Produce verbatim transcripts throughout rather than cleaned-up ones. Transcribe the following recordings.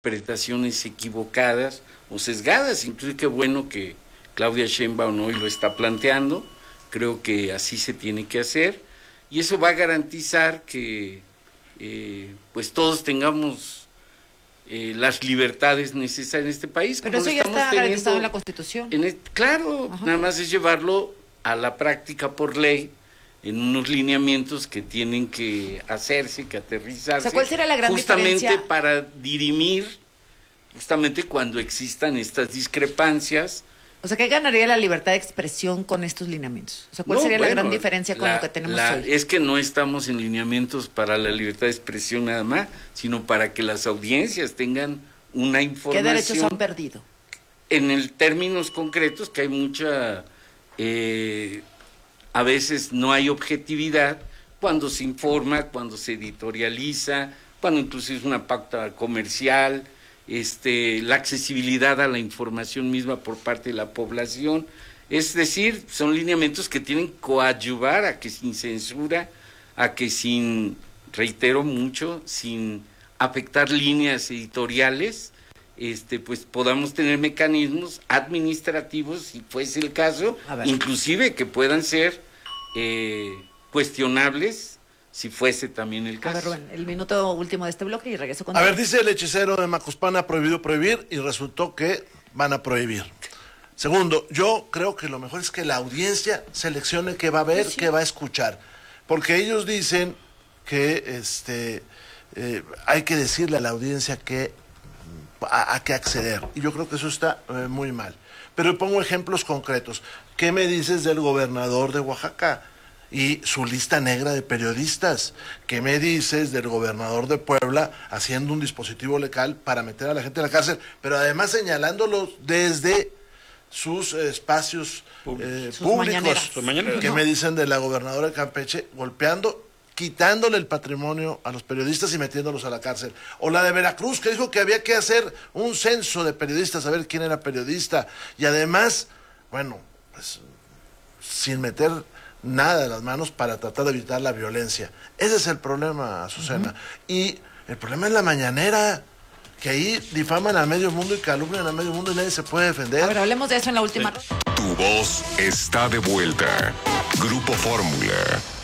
interpretaciones equivocadas o sesgadas. Incluso qué bueno que Claudia Sheinbaum hoy lo está planteando, creo que así se tiene que hacer, y eso va a garantizar que eh, pues todos tengamos eh, las libertades necesarias en este país. Pero eso ya está garantizado en la Constitución. En el, claro, Ajá. Nada más es llevarlo a la práctica por ley, en unos lineamientos que tienen que hacerse, que aterrizarse. O sea, ¿cuál será la gran justamente diferencia? Para dirimir, justamente cuando existan estas discrepancias. O sea, ¿qué ganaría la libertad de expresión con estos lineamientos? O sea, ¿cuál no, sería bueno, la gran diferencia con la, lo que tenemos la, hoy? Es que no estamos en lineamientos para la libertad de expresión nada más, sino para que las audiencias tengan una información. ¿Qué derechos han perdido? En el términos concretos, que hay mucha... Eh, a veces no hay objetividad cuando se informa, cuando se editorializa, cuando incluso es una pauta comercial, este, la accesibilidad a la información misma por parte de la población. Es decir, son lineamientos que tienen que coadyuvar a que sin censura, a que sin, reitero mucho, sin afectar líneas editoriales, este, pues podamos tener mecanismos administrativos, si fuese el caso, inclusive que puedan ser eh, cuestionables, si fuese también el caso. A ver, Rubén, el minuto último de este bloque y regreso con... A ver, dice el hechicero de Macuspana, prohibido prohibir, y resultó que van a prohibir. Segundo, yo creo que lo mejor es que la audiencia seleccione qué va a ver, sí. qué va a escuchar, porque ellos dicen que este eh, hay que decirle a la audiencia que a, a qué acceder, y yo creo que eso está eh, muy mal. Pero pongo ejemplos concretos. ¿Qué me dices del gobernador de Oaxaca y su lista negra de periodistas? ¿Qué me dices del gobernador de Puebla haciendo un dispositivo legal para meter a la gente en la cárcel, pero además señalándolos desde sus eh, espacios eh, sus públicos? Mañaneras. ¿Qué no. me dicen de la gobernadora de Campeche golpeando, quitándole el patrimonio a los periodistas y metiéndolos a la cárcel? O la de Veracruz, que dijo que había que hacer un censo de periodistas, saber quién era periodista, y además, bueno, pues sin meter nada de las manos para tratar de evitar la violencia. Ese es el problema, Azucena. Uh-huh. Y el problema es la mañanera, que ahí difaman al medio mundo y calumnian al medio mundo y nadie se puede defender. A ver, hablemos de eso en la última. Sí. Tu voz está de vuelta. Grupo Fórmula.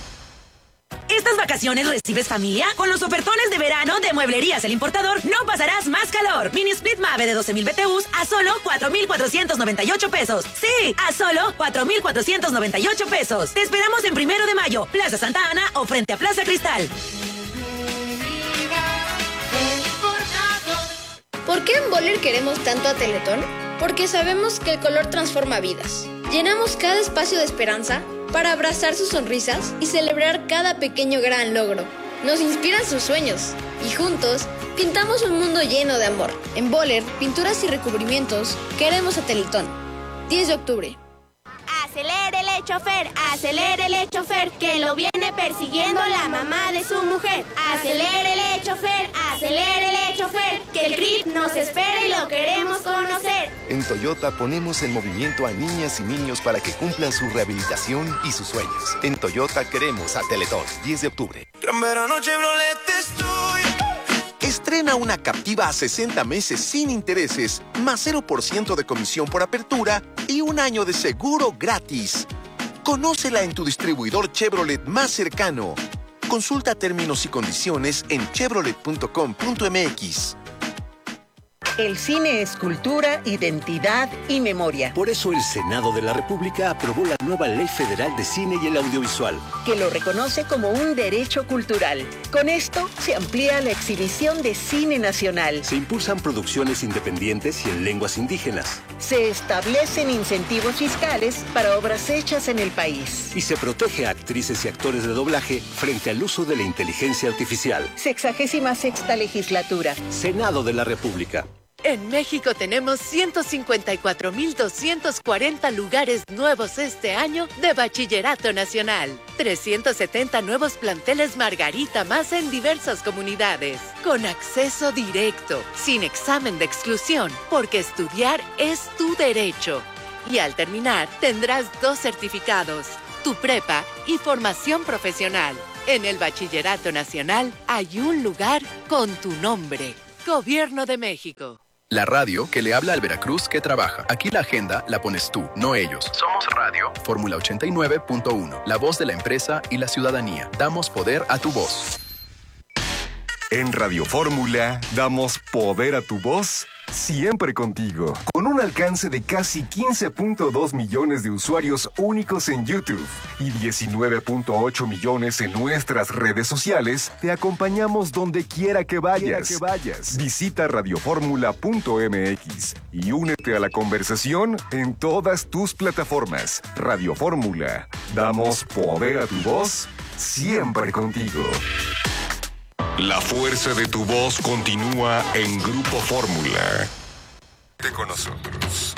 ¿Estas vacaciones recibes familia? Con los ofertones de verano de Mueblerías El Importador no pasarás más calor. Mini Split Mave de doce mil B T Us a solo cuatro mil cuatrocientos noventa y ocho pesos. Sí, a solo cuatro mil cuatrocientos noventa y ocho pesos. Te esperamos en Primero de Mayo, Plaza Santa Ana o frente a Plaza Cristal. ¿Por qué en Boller queremos tanto a Teletón? Porque sabemos que el color transforma vidas. Llenamos cada espacio de esperanza para abrazar sus sonrisas y celebrar cada pequeño gran logro. Nos inspiran sus sueños y juntos pintamos un mundo lleno de amor. En Boller, pinturas y recubrimientos, queremos a Teletón. diez de octubre. Acelérele, chofer, acelérele, chofer, que lo viene persiguiendo la mamá de su mujer. Acelérele, chofer, acelérele, chofer, que el grip nos espera y lo queremos conocer. En Toyota ponemos en movimiento a niñas y niños para que cumplan su rehabilitación y sus sueños. En Toyota queremos a Teletón. diez de octubre. Gran verano Chevrolet estoy. Estrena una Captiva a sesenta meses sin intereses, más cero por ciento de comisión por apertura y un año de seguro gratis. Conócela en tu distribuidor Chevrolet más cercano. Consulta términos y condiciones en chevrolet punto com punto m x. El cine es cultura, identidad y memoria. Por eso el Senado de la República aprobó la nueva Ley Federal de Cine y el Audiovisual, que lo reconoce como un derecho cultural. Con esto se amplía la exhibición de cine nacional. Se impulsan producciones independientes y en lenguas indígenas. Se establecen incentivos fiscales para obras hechas en el país. Y se protege a actrices y actores de doblaje frente al uso de la inteligencia artificial. Sexagésima sexta legislatura. Senado de la República. En México tenemos ciento cincuenta y cuatro mil doscientos cuarenta lugares nuevos este año de Bachillerato Nacional. trescientos setenta nuevos planteles Margarita más en diversas comunidades. Con acceso directo, sin examen de exclusión, porque estudiar es tu derecho. Y al terminar, tendrás dos certificados, tu prepa y formación profesional. En el Bachillerato Nacional hay un lugar con tu nombre. Gobierno de México. La radio que le habla al Veracruz que trabaja. Aquí la agenda la pones tú, no ellos. Somos Radio Fórmula ochenta y nueve punto uno. La voz de la empresa y la ciudadanía. Damos poder a tu voz. En Radio Fórmula damos poder a tu voz siempre contigo. Con un alcance de casi quince punto dos millones de usuarios únicos en YouTube y diecinueve punto ocho millones en nuestras redes sociales, te acompañamos donde quiera que vayas. Que vayas. Visita radioformula punto m x y únete a la conversación en todas tus plataformas. Radio Fórmula. Damos poder a tu voz siempre contigo. La fuerza de tu voz continúa en Grupo Fórmula. Te con nosotros.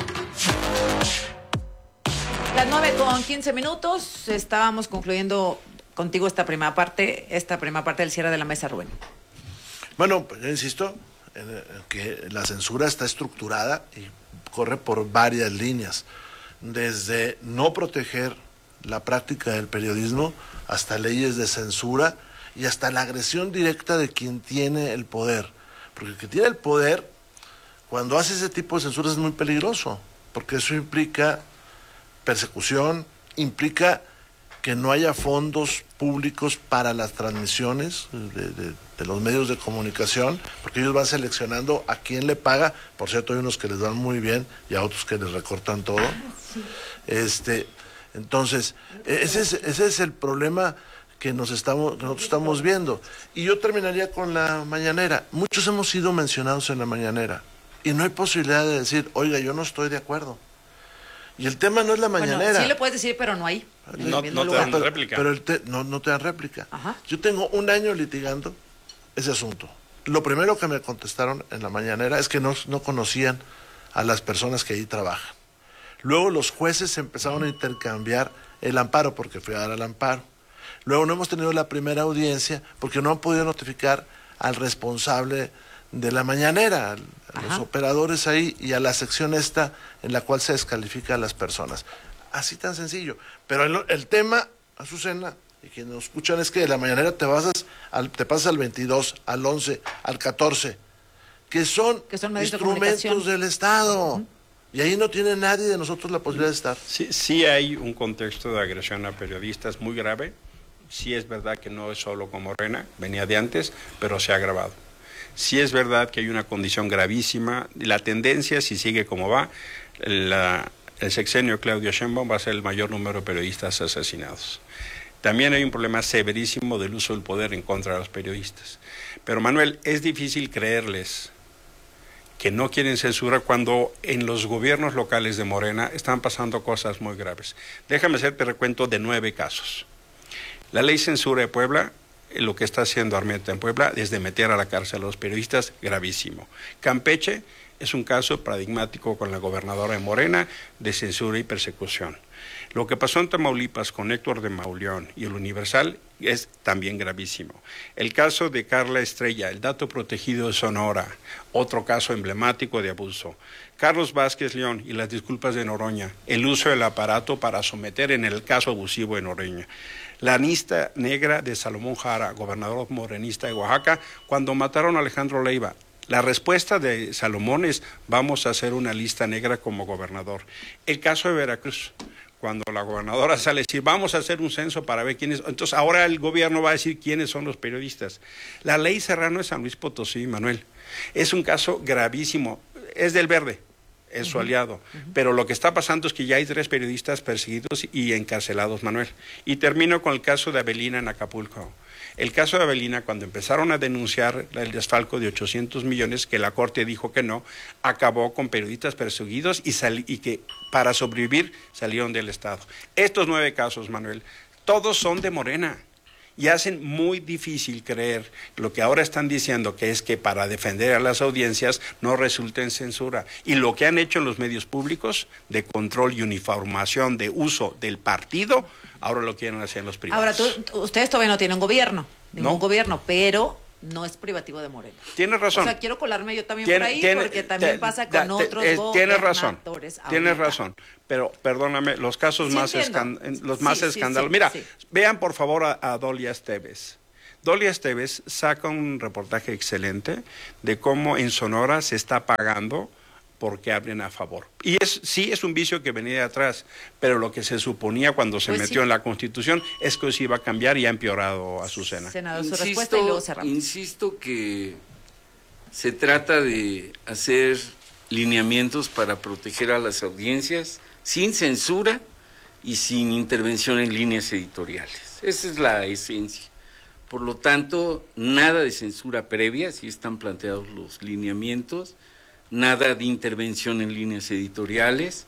Las nueve con quince minutos, estábamos concluyendo contigo esta primera parte, esta primera parte del cierre de la mesa, Rubén. Bueno, pues yo insisto en que la censura está estructurada y corre por varias líneas, desde no proteger la práctica del periodismo hasta leyes de censura y hasta la agresión directa de quien tiene el poder. Porque el que tiene el poder, cuando hace ese tipo de censura es muy peligroso, porque eso implica persecución, implica que no haya fondos públicos para las transmisiones de, de, de los medios de comunicación, porque ellos van seleccionando a quién le paga. Por cierto, hay unos que les dan muy bien y a otros que les recortan todo. Sí. Este, entonces, ese es, ese es el problema que nos estamos, que nosotros estamos viendo. Y yo terminaría con la mañanera. Muchos hemos sido mencionados en la mañanera y no hay posibilidad de decir, oiga, yo no estoy de acuerdo. Y el tema no es la mañanera. Bueno, sí le puedes decir, pero no hay. No, no te dan pero, réplica. Pero el te, no, no te dan réplica. Ajá. Yo tengo un año litigando ese asunto. Lo primero que me contestaron en la mañanera es que no, no conocían a las personas que ahí trabajan. Luego los jueces empezaron a intercambiar el amparo, porque fui a dar el amparo. Luego no hemos tenido la primera audiencia porque no han podido notificar al responsable de la mañanera, a los operadores ahí y a la sección esta en la cual se descalifica a las personas. Así tan sencillo. Pero el, el tema, Azucena, y quienes nos escuchan, es que de la mañanera te pasas al, te pasas al veintidós, al once, al catorce, que son, que son instrumentos de del Estado. Uh-huh. Y ahí no tiene nadie de nosotros la posibilidad de estar. Sí, sí hay un contexto de agresión a periodistas muy grave. Sí es verdad que no es solo con Morena, venía de antes, pero se ha agravado. Sí es verdad que hay una condición gravísima. La tendencia, si sigue como va, la, el sexenio Claudia Sheinbaum va a ser el mayor número de periodistas asesinados. También hay un problema severísimo del uso del poder en contra de los periodistas. Pero Manuel, es difícil creerles que no quieren censura cuando en los gobiernos locales de Morena están pasando cosas muy graves. Déjame hacerte recuento de nueve casos. La ley censura de Puebla, lo que está haciendo Armenta en Puebla es de meter a la cárcel a los periodistas, gravísimo. Campeche es un caso paradigmático con la gobernadora de Morena de censura y persecución. Lo que pasó en Tamaulipas con Héctor de Mauleón y el Universal es también gravísimo. El caso de Carla Estrella, el dato protegido de Sonora, otro caso emblemático de abuso. Carlos Vázquez León y las disculpas de Noroña, el uso del aparato para someter en el caso abusivo de Noroña. La lista negra de Salomón Jara, gobernador morenista de Oaxaca, cuando mataron a Alejandro Leiva. La respuesta de Salomón es, vamos a hacer una lista negra como gobernador. El caso de Veracruz, cuando la gobernadora sale a decir, vamos a hacer un censo para ver quiénes... Entonces ahora el gobierno va a decir quiénes son los periodistas. La ley Serrano de San Luis Potosí, Manuel, es un caso gravísimo. Es del Verde, es su uh-huh. aliado. Uh-huh. Pero lo que está pasando es que ya hay tres periodistas perseguidos y encarcelados, Manuel. Y termino con el caso de Avelina en Acapulco. El caso de Avelina, cuando empezaron a denunciar el desfalco de ochocientos millones, que la Corte dijo que no, acabó con periodistas perseguidos y, sali- y que para sobrevivir salieron del Estado. Estos nueve casos, Manuel, todos son de Morena. Y hacen muy difícil creer lo que ahora están diciendo, que es que para defender a las audiencias no resulta en censura. Y lo que han hecho en los medios públicos de control y uniformación de uso del partido, ahora lo quieren hacer en los privados. Ahora, tú, ustedes todavía no tienen gobierno, ningún no. gobierno, pero no es privativo de Morena. Tienes razón. O sea, quiero colarme yo también tiene, por ahí, tiene, porque también te, pasa con te, otros te, gobernadores. Tienes razón, tienes razón. Pero, perdóname, los casos sí, más, escan, los más sí, escándalos. Sí, sí, Mira, sí. vean por favor a, a Dolia Esteves. Dolly Esteves saca un reportaje excelente de cómo en Sonora se está pagando porque abren a favor. Y es sí es un vicio que venía de atrás, pero lo que se suponía cuando se Pues metió sí. en la Constitución es que se iba a cambiar y ha empeorado, Azucena. Senador, su Insisto, respuesta y luego cerramos. insisto que se trata de hacer lineamientos para proteger a las audiencias sin censura y sin intervención en líneas editoriales. Esa es la esencia. Por lo tanto, nada de censura previa, si están planteados los lineamientos, nada de intervención en líneas editoriales.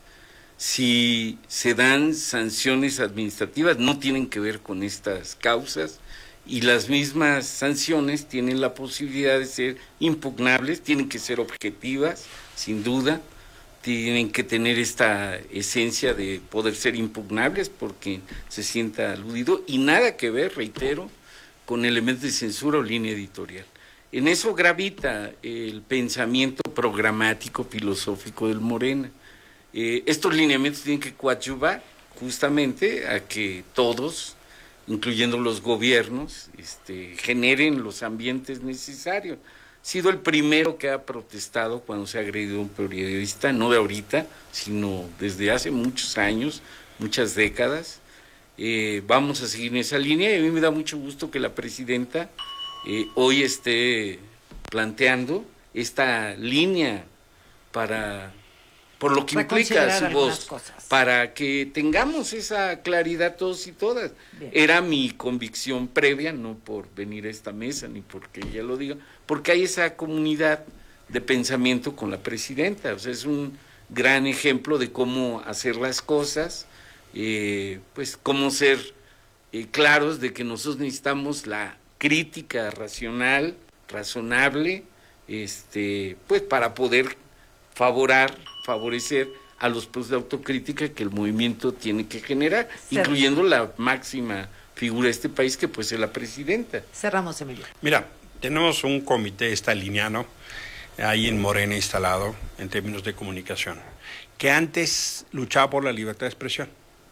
Si se dan sanciones administrativas, no tienen que ver con estas causas, y las mismas sanciones tienen la posibilidad de ser impugnables, tienen que ser objetivas, sin duda, tienen que tener esta esencia de poder ser impugnables porque se sienta aludido, y nada que ver, reitero, con elementos de censura o línea editorial. En eso gravita el pensamiento programático filosófico del Morena. Eh, estos lineamientos tienen que coadyuvar justamente a que todos, incluyendo los gobiernos, este, generen los ambientes necesarios. He sido el primero que ha protestado cuando se ha agredido a un periodista, no de ahorita, sino desde hace muchos años, muchas décadas. Eh, vamos a seguir en esa línea, y a mí me da mucho gusto que la presidenta eh, hoy esté planteando esta línea para, por lo que implica su voz, cosas. para que tengamos esa claridad todos y todas. Bien. Era mi convicción previa, no por venir a esta mesa, ni porque ella lo diga, porque hay esa comunidad de pensamiento con la presidenta. O sea, es un gran ejemplo de cómo hacer las cosas, eh, pues cómo ser eh, claros de que nosotros necesitamos la crítica racional, razonable, este, pues para poder favorar, favorecer a los procesos de autocrítica que el movimiento tiene que generar, Cer- incluyendo la máxima figura de este país, que pues es la presidenta. Cerramos, Emilio. Mira, tenemos un comité staliniano ahí en Morena instalado en términos de comunicación, que antes luchaba por la libertad de expresión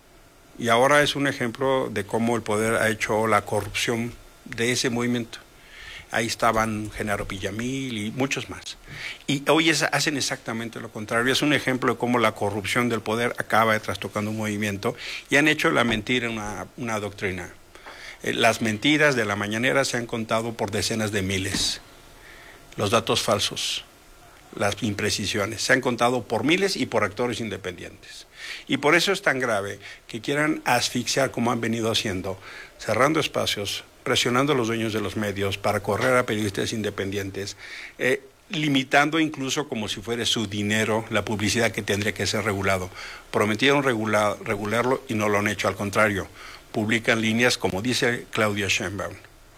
y ahora es un ejemplo de cómo el poder ha hecho la corrupción de ese movimiento. Ahí estaban Genaro Villamil y muchos más. Y hoy es, hacen exactamente lo contrario. Es un ejemplo de cómo la corrupción del poder acaba trastocando un movimiento y han hecho la mentira una, una doctrina. Eh, las mentiras de la mañanera se han contado por decenas de miles. Los datos falsos, las imprecisiones, se han contado por miles y por actores independientes. Y por eso es tan grave que quieran asfixiar como han venido haciendo, cerrando espacios, presionando a los dueños de los medios para correr a periodistas independientes, eh, limitando incluso como si fuera su dinero la publicidad que tendría que ser regulado. Prometieron regular, regularlo y no lo han hecho, al contrario, publican líneas como dice Claudia Sheinbaum,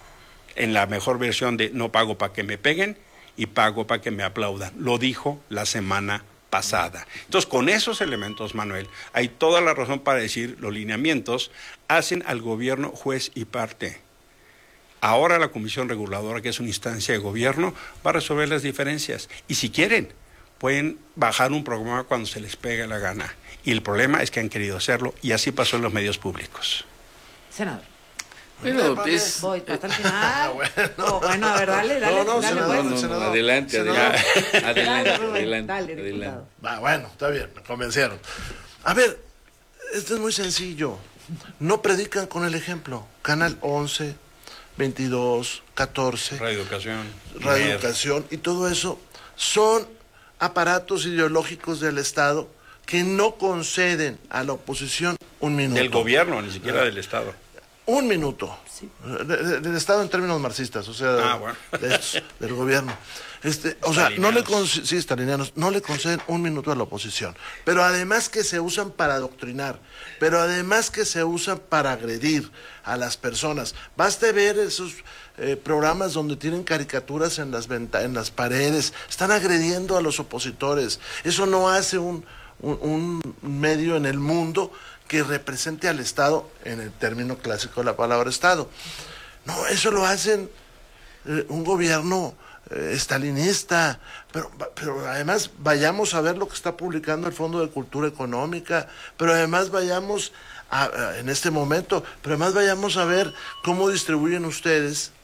en la mejor versión de no pago para que me peguen y pago para que me aplaudan. Lo dijo la semana pasada. Entonces, con esos elementos, Manuel, hay toda la razón para decir los lineamientos hacen al gobierno juez y parte. Ahora la Comisión Reguladora, que es una instancia de gobierno, va a resolver las diferencias. Y si quieren, pueden bajar un programa cuando se les pegue la gana. Y el problema es que han querido hacerlo, y así pasó en los medios públicos. Senador. Bueno, es... Voy hasta el final. Oh, bueno, a ver, dale, dale. No, no, dale, senador, pues. No, no, senador. adelante, Senador. adelante, adelante, Dale, Rubén, adelante, dale, adelante. diputado. Va, bueno, está bien, me convencieron. A ver, esto es muy sencillo. No predican con el ejemplo. Canal once, veintidós, catorce, Radio Educación. Radio Educación y todo eso son aparatos ideológicos del Estado que no conceden a la oposición un minuto. Del gobierno, ni siquiera del Estado. Un minuto. De- de- del Estado en términos marxistas, o sea, Ah, bueno. de estos, del gobierno. Este, o sea, no le conce- sí, stalinianos, no le conceden un minuto a la oposición. Pero además que se usan para adoctrinar, pero además que se usan para agredir a las personas. Baste ver esos eh, programas donde tienen caricaturas en las venta- en las paredes, están agrediendo a los opositores. Eso no hace un, un, un medio en el mundo que represente al Estado en el término clásico de la palabra Estado. No, eso lo hacen eh, un gobierno eh, estalinista, pero, pero además vayamos a ver lo que está publicando el Fondo de Cultura Económica, pero además vayamos a, a, en este momento, pero además vayamos a ver cómo distribuyen ustedes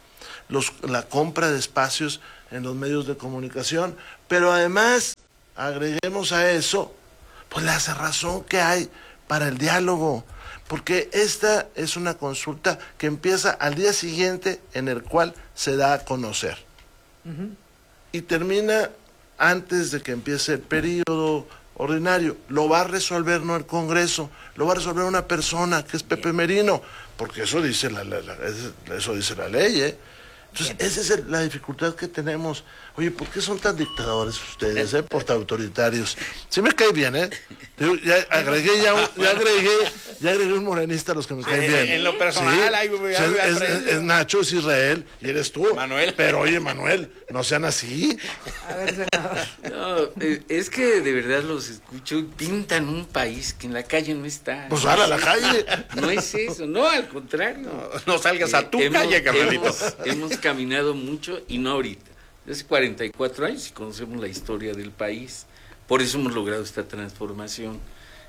los, la compra de espacios en los medios de comunicación, pero además agreguemos a eso pues la cerrazón que hay para el diálogo, porque esta es una consulta que empieza al día siguiente en el cual se da a conocer uh-huh. y termina antes de que empiece el periodo ordinario. Lo va a resolver no el Congreso, lo va a resolver una persona que es Pepe Merino, porque eso dice la, la, la eso dice la ley, ¿eh? Entonces, esa es el, la dificultad que tenemos. Oye, ¿por qué son tan dictadores ustedes, eh? Por tan autoritarios. Sí me cae bien, ¿eh? Yo ya agregué, ya, ya agregué, ya agregué un morenista a los que me caen bien. En lo personal, sí. hay, o sea, es, es, es Nacho, es Israel, y eres tú. Manuel. Pero oye, Manuel, no sean así. A ver, senador. No, es que de verdad los escucho y pintan un país que en la calle no está. Pues sal a la calle. No es eso, no, al contrario. No, no salgas a tu eh, calle, hemos, Carmelito. Hemos, hemos caminado mucho y no ahorita. Hace cuarenta y cuatro años y conocemos la historia del país. Por eso hemos logrado esta transformación.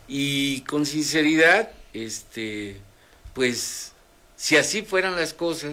Y con sinceridad, este, pues, si así fueran las cosas,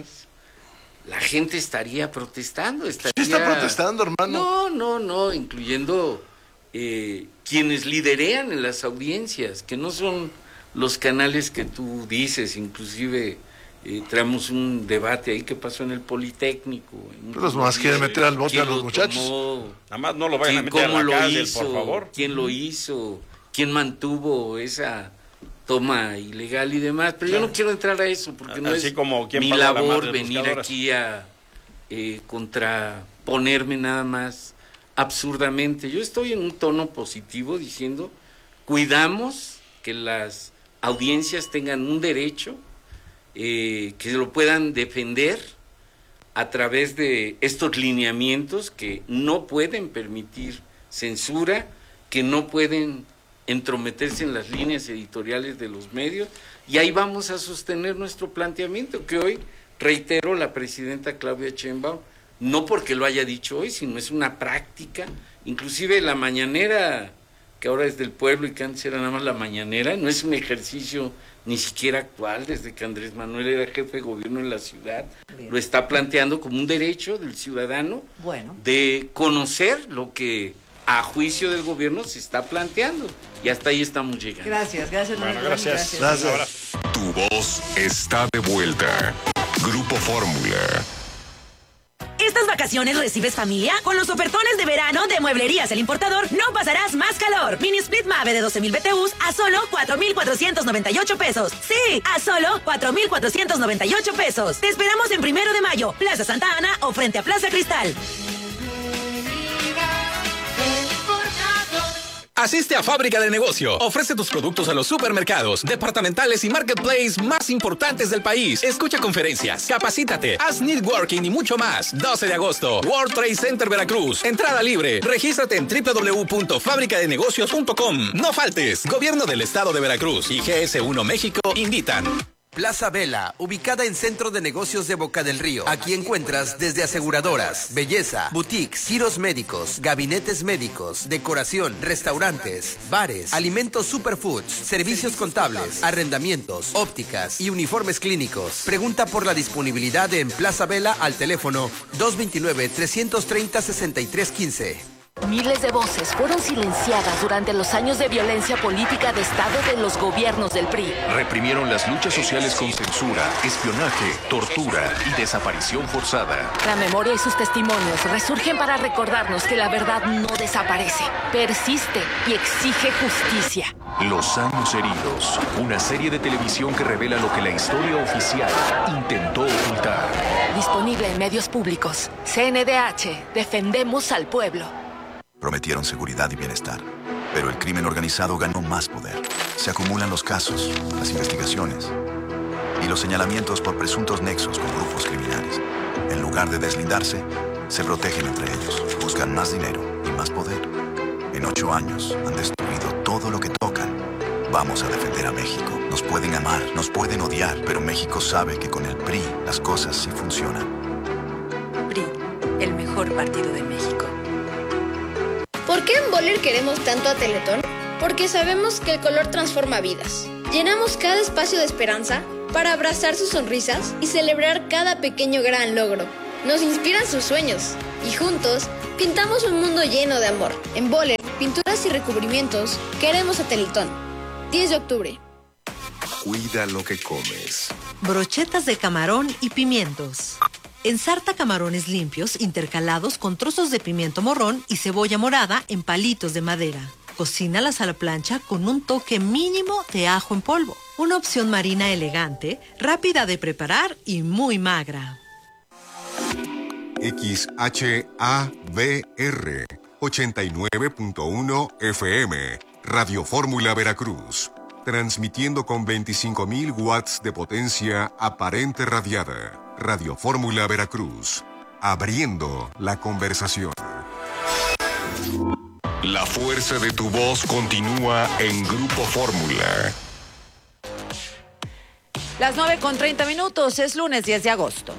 la gente estaría protestando. Estaría... ¿Sí está protestando, hermano? No, no, no, incluyendo eh, quienes liderean en las audiencias, que no son los canales que tú dices, inclusive... Eh, traemos un debate ahí que pasó en el Politécnico. Pero los más quieren meter al bote a los muchachos. Tomó, Nada más no lo vayan a meter a la cárcel, hizo, por favor. ¿Quién lo hizo? ¿Quién mantuvo esa toma ilegal y demás? Pero claro. Yo no quiero entrar a eso porque no Así es como mi la labor venir aquí a eh, contraponerme nada más absurdamente. Yo estoy en un tono positivo diciendo, cuidamos que las audiencias tengan un derecho Eh, que lo puedan defender a través de estos lineamientos que no pueden permitir censura, que no pueden entrometerse en las líneas editoriales de los medios, y ahí vamos a sostener nuestro planteamiento, que hoy, reitero, la presidenta Claudia Sheinbaum, no porque lo haya dicho hoy, sino es una práctica, inclusive la mañanera, que ahora es del pueblo y que antes era nada más la mañanera, no es un ejercicio ni siquiera actual, desde que Andrés Manuel era jefe de gobierno en la ciudad. Bien. Lo está planteando como un derecho del ciudadano bueno. de conocer lo que a juicio del gobierno se está planteando, y hasta ahí estamos llegando. Gracias, gracias. Bueno, gracias. gracias. gracias. Tu voz está de vuelta. Grupo Fórmula. ¿Estas vacaciones recibes familia? Con los ofertones de verano de Mueblerías El Importador no pasarás más calor. Mini Split Mave de doce mil B T Us a solo cuatro mil cuatrocientos noventa y ocho pesos. Sí, a solo cuatro mil cuatrocientos noventa y ocho pesos. Te esperamos en Primero de Mayo, Plaza Santa Ana o frente a Plaza Cristal. Asiste a Fábrica de Negocio. Ofrece tus productos a los supermercados, departamentales y marketplace más importantes del país. Escucha conferencias, capacítate, haz networking y mucho más. doce de agosto, World Trade Center Veracruz. Entrada libre. Regístrate en doble u doble u doble u punto fábrica de negocios punto com. No faltes. Gobierno del Estado de Veracruz y G S uno México invitan. Plaza Vela, ubicada en Centro de Negocios de Boca del Río. Aquí encuentras desde aseguradoras, belleza, boutiques, giros médicos, gabinetes médicos, decoración, restaurantes, bares, alimentos superfoods, servicios contables, arrendamientos, ópticas y uniformes clínicos. Pregunta por la disponibilidad en Plaza Vela al teléfono dos dos nueve, tres tres cero, seis tres uno cinco. Miles de voces fueron silenciadas durante los años de violencia política de Estado de los gobiernos del P R I. Reprimieron las luchas sociales con censura, espionaje, tortura y desaparición forzada. La memoria y sus testimonios resurgen para recordarnos que la verdad no desaparece, persiste y exige justicia. Los años heridos, una serie de televisión que revela lo que la historia oficial intentó ocultar. Disponible en medios públicos. C N D H, defendemos al pueblo. Prometieron seguridad y bienestar, pero el crimen organizado ganó más poder. Se acumulan los casos, las investigaciones y los señalamientos por presuntos nexos con grupos criminales. En lugar de deslindarse, se protegen entre ellos, buscan más dinero y más poder. En ocho años han destruido todo lo que tocan. Vamos a defender a México. Nos pueden amar, nos pueden odiar, pero México sabe que con el P R I las cosas sí funcionan. P R I, el mejor partido de México. ¿Por qué en Boller queremos tanto a Teletón? Porque sabemos que el color transforma vidas. Llenamos cada espacio de esperanza para abrazar sus sonrisas y celebrar cada pequeño gran logro. Nos inspiran sus sueños y juntos pintamos un mundo lleno de amor. En Boller, pinturas y recubrimientos, queremos a Teletón. diez de octubre. Cuida lo que comes. Brochetas de camarón y pimientos. Ensarta camarones limpios intercalados con trozos de pimiento morrón y cebolla morada en palitos de madera. Cocínalas a la plancha con un toque mínimo de ajo en polvo. Una opción marina elegante, rápida de preparar y muy magra. X H A V R ochenta y nueve punto uno F M, Radio Fórmula Veracruz, transmitiendo con veinticinco mil watts de potencia aparente radiada. Radio Fórmula Veracruz, abriendo la conversación. La fuerza de tu voz continúa en Grupo Fórmula. Las nueve con treinta minutos, es lunes diez de agosto.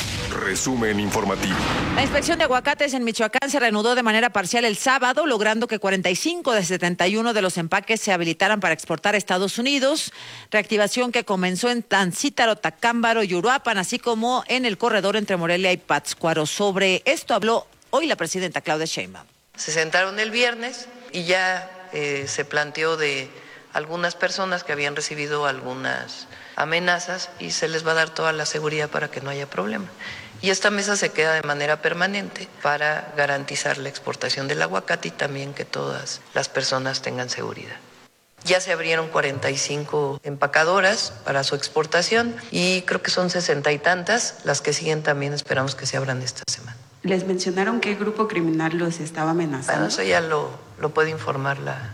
Resumen informativo. La inspección de aguacates en Michoacán se reanudó de manera parcial el sábado, logrando que cuarenta y cinco de setenta y uno de los empaques se habilitaran para exportar a Estados Unidos. Reactivación que comenzó en Tancítaro, Tacámbaro y Uruapan, así como en el corredor entre Morelia y Pátzcuaro. Sobre esto habló hoy la presidenta Claudia Sheinbaum. Se sentaron el viernes y ya eh, se planteó de algunas personas que habían recibido algunas amenazas y se les va a dar toda la seguridad para que no haya problema. Y esta mesa se queda de manera permanente para garantizar la exportación del aguacate y también que todas las personas tengan seguridad. Ya se abrieron cuarenta y cinco empacadoras para su exportación y creo que son sesenta y tantas. Las que siguen también esperamos que se abran esta semana. ¿Les mencionaron qué grupo criminal los estaba amenazando? Bueno, eso ya lo, lo puede informar la,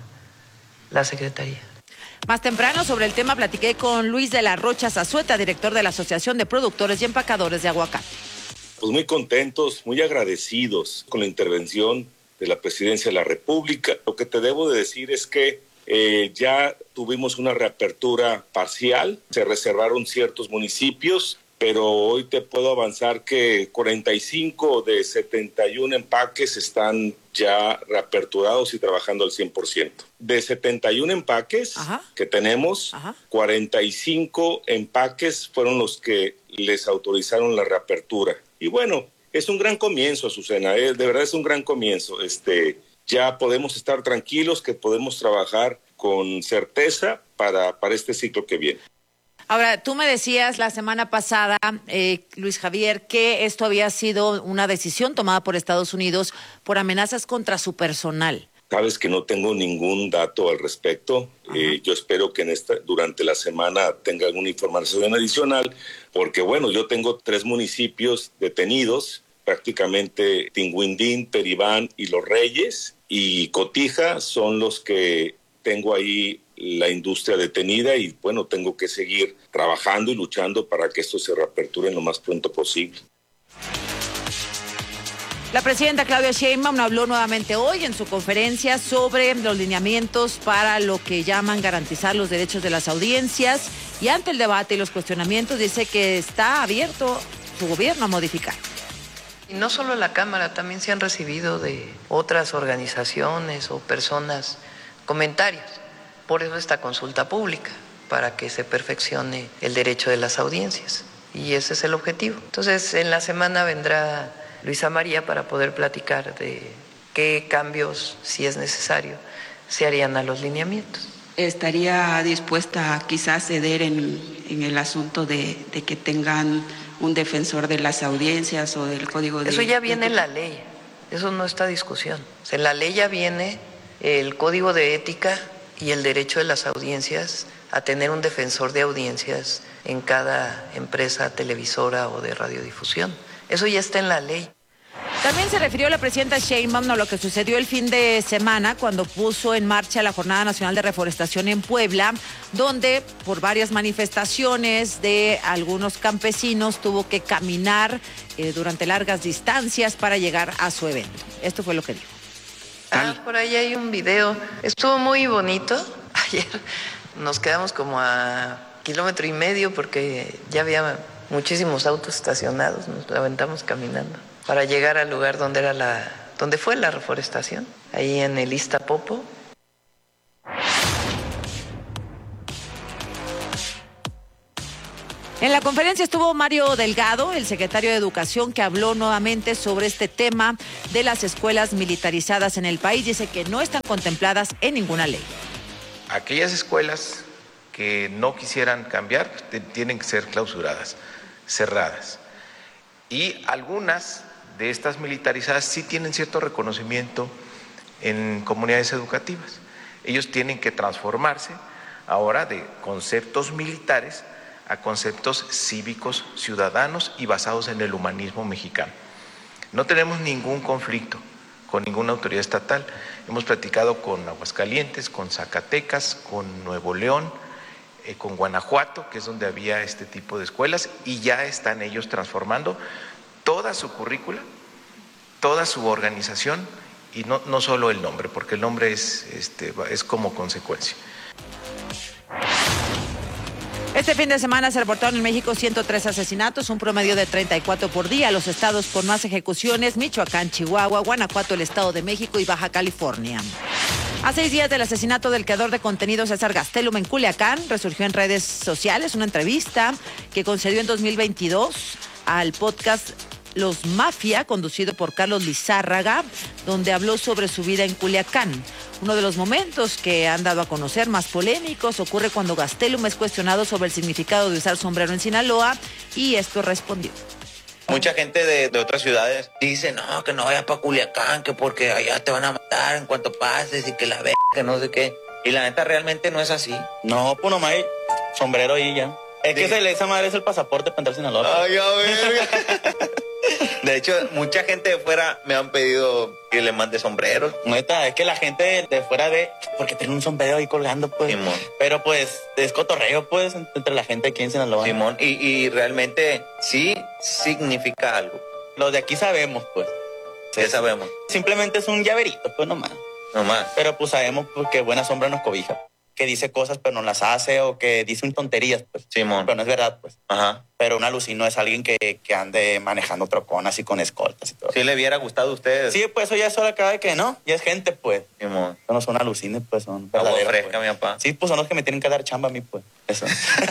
la Secretaría. Más temprano sobre el tema platiqué con Luis de la Rocha Zazueta, director de la Asociación de Productores y Empacadores de Aguacate. Pues muy contentos, muy agradecidos con la intervención de la Presidencia de la República. Lo que te debo de decir es que eh, ya tuvimos una reapertura parcial, se reservaron ciertos municipios, pero hoy te puedo avanzar que cuarenta y cinco de setenta y uno empaques están ya reaperturados y trabajando al cien por ciento. De setenta y uno empaques Ajá. que tenemos, Ajá. cuarenta y cinco empaques fueron los que les autorizaron la reapertura. Y bueno, es un gran comienzo, Azucena, ¿eh? De verdad es un gran comienzo. Este, ya podemos estar tranquilos que podemos trabajar con certeza para, para este ciclo que viene. Ahora, tú me decías la semana pasada, eh, Luis Javier, que esto había sido una decisión tomada por Estados Unidos por amenazas contra su personal. Sabes que no tengo ningún dato al respecto. Eh, yo espero que en esta, durante la semana tenga alguna información adicional, porque bueno, yo tengo tres municipios detenidos, prácticamente Tinguindín, Peribán y Los Reyes, y Cotija son los que tengo ahí la industria detenida y bueno, tengo que seguir trabajando y luchando para que esto se reaperture lo más pronto posible. La presidenta Claudia Sheinbaum habló nuevamente hoy en su conferencia sobre los lineamientos para lo que llaman garantizar los derechos de las audiencias y ante el debate y los cuestionamientos dice que está abierto su gobierno a modificar. Y no solo la Cámara, también se han recibido de otras organizaciones o personas comentarios. Por eso esta consulta pública, para que se perfeccione el derecho de las audiencias. Y ese es el objetivo. Entonces, en la semana vendrá Luisa María para poder platicar de qué cambios, si es necesario, se harían a los lineamientos. ¿Estaría dispuesta quizás a ceder en, en el asunto de, de que tengan un defensor de las audiencias o del código de... Eso ya viene en la ley, eso no está discusión. O sea, en la ley ya viene el código de ética y el derecho de las audiencias a tener un defensor de audiencias en cada empresa televisora o de radiodifusión. Eso ya está en la ley. También se refirió la presidenta Sheinbaum a lo que sucedió el fin de semana cuando puso en marcha la Jornada Nacional de Reforestación en Puebla, donde por varias manifestaciones de algunos campesinos tuvo que caminar eh, durante largas distancias para llegar a su evento. Esto fue lo que dijo. Ah, por ahí hay un video. Estuvo muy bonito. Ayer nos quedamos como a kilómetro y medio porque ya había muchísimos autos estacionados. Nos aventamos caminando para llegar al lugar donde era la, donde fue la reforestación, ahí en el Iztapopo. En la conferencia estuvo Mario Delgado, el secretario de Educación, que habló nuevamente sobre este tema de las escuelas militarizadas en el país. Dice que no están contempladas en ninguna ley. Aquellas escuelas que no quisieran cambiar tienen que ser clausuradas, cerradas. Y algunas de estas militarizadas sí tienen cierto reconocimiento en comunidades educativas. Ellos tienen que transformarse ahora de conceptos militares a conceptos cívicos, ciudadanos y basados en el humanismo mexicano. No tenemos ningún conflicto con ninguna autoridad estatal. Hemos platicado con Aguascalientes, con Zacatecas, con Nuevo León, eh, con Guanajuato, que es donde había este tipo de escuelas, y ya están ellos transformando toda su currícula, toda su organización, y no, no solo el nombre, porque el nombre es, este, es como consecuencia. Este fin de semana se reportaron en México ciento tres asesinatos, un promedio de treinta y cuatro por día. Los estados con más ejecuciones: Michoacán, Chihuahua, Guanajuato, el Estado de México y Baja California. A seis días del asesinato del creador de contenido César Gastelum en Culiacán, resurgió en redes sociales una entrevista que concedió en dos mil veintidós al podcast Los Mafia, conducido por Carlos Lizárraga, donde habló sobre su vida en Culiacán. Uno de los momentos que han dado a conocer más polémicos ocurre cuando Gastelum es cuestionado sobre el significado de usar sombrero en Sinaloa, y esto respondió. Mucha gente de, de otras ciudades dice, no, que no vayas para Culiacán, que porque allá te van a matar en cuanto pases, y que la ve, que no sé qué. Y la neta realmente no es así. No, pues nomás hay sombrero ahí ya. Es que se, esa madre es el pasaporte para entrar a Sinaloa. Ay, a ver. De hecho, mucha gente de fuera me han pedido que le mande sombreros. Neta, es que la gente de, de fuera ve, porque tiene un sombrero ahí colgando, pues. Simón. Pero pues, es cotorreo, pues, entre la gente aquí en Sinaloa. Simón, y, y realmente sí significa algo. Los de aquí sabemos, pues. ¿Qué sabemos? Simplemente es un llaverito, pues, nomás. Nomás. Pero pues sabemos pues, que buena sombra nos cobija. Que dice cosas pero no las hace, o que dice un tonterías, pues. Simón. Pero no es verdad, pues. Ajá. Pero un alucino es alguien que, que ande manejando trocón así con escoltas y todo. ¿Sí le hubiera gustado a ustedes? Sí, pues eso ya es hora acá de que no, ya es gente, pues. Simón. No son alucines, pues, son agua fresca, pues. Mi papá. Sí, pues son los que me tienen que dar chamba a mí, pues. Eso.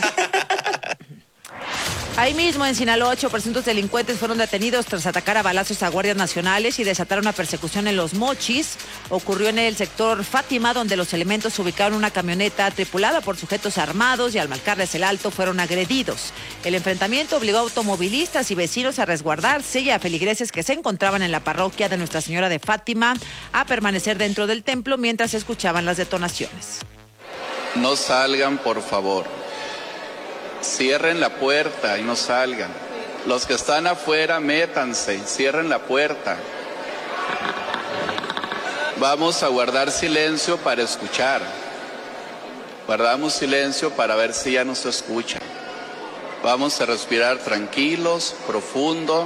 Ahí mismo, en Sinaloa, ocho presuntos delincuentes fueron detenidos tras atacar a balazos a guardias nacionales y desatar una persecución en Los Mochis. Ocurrió en el sector Fátima, donde los elementos ubicaron una camioneta tripulada por sujetos armados y al marcarles el alto fueron agredidos. El enfrentamiento obligó a automovilistas y vecinos a resguardarse, y a feligreses que se encontraban en la parroquia de Nuestra Señora de Fátima a permanecer dentro del templo mientras escuchaban las detonaciones. No salgan, por favor. Cierren la puerta y no salgan. Los que están afuera, métanse, cierren la puerta. Vamos a guardar silencio para escuchar. Guardamos silencio para ver si ya nos escuchan. Vamos a respirar tranquilos, profundo.